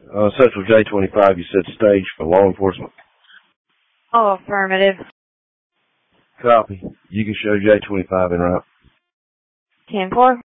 Central J25, you said stage for law enforcement. Oh, affirmative. Copy. You can show J25 en route. 10-4.